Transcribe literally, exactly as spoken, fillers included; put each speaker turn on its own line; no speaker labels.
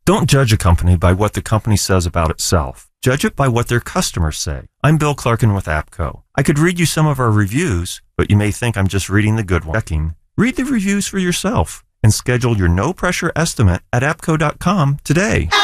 Don't judge a company by what the company says about itself. Judge it by what their customers say. I'm Bill Clarkin with APCO. I could read you some of our reviews, but you may think I'm just reading the good one. Checking. Read the reviews for yourself and schedule your no-pressure estimate at A P C O dot com today.